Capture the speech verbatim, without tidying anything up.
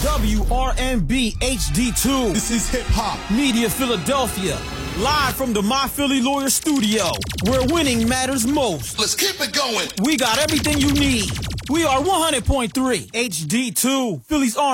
W R N B H D two. This is Hip Hop Media Philadelphia. Live from the My Philly Lawyer studio, where winning matters most. Let's keep it going. We got everything you need. We are one hundred point three H D two, Philly's R